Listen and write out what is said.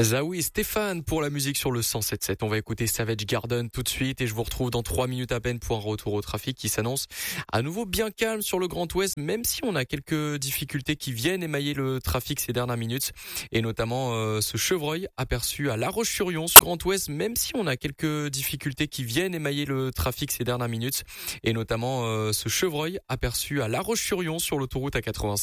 Zawi et Stéphane pour la musique sur le 107.7. On va écouter Savage Garden tout de suite et je vous retrouve dans 3 minutes à peine pour un retour au trafic qui s'annonce à nouveau bien calme sur le Grand Ouest, même si on a quelques difficultés qui viennent émailler le trafic ces dernières minutes et notamment ce chevreuil aperçu à La Roche-sur-Yon sur Grand Ouest, même si on a quelques difficultés qui viennent émailler le trafic ces dernières minutes et notamment ce chevreuil aperçu à La Roche-sur-Yon sur l'autoroute A85.